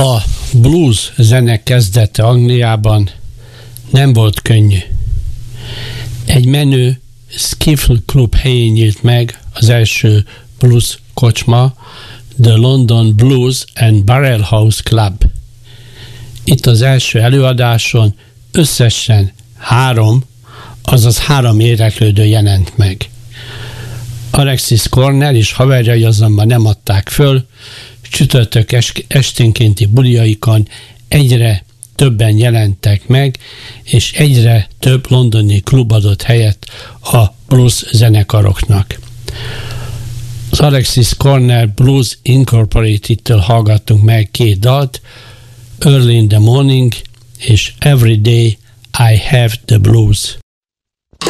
A blues zene kezdete Angliában nem volt könnyű. Egy menő skiffle klub helyén nyílt meg az első blues kocsma, The London Blues and Barrel House Club. Itt az első előadáson összesen 3 érdeklődő jelent meg. Alexis Cornell és haverjai azonban nem adták föl, csütörtök esténkénti buliaikon egyre többen jelentek meg, és egyre több londoni klub adott helyet a blues zenekaroknak. Az Alexis Cornell Blues Incorporated-től hallgattunk meg 2 dalt, Early in the Morning és Every Day I Have the Blues.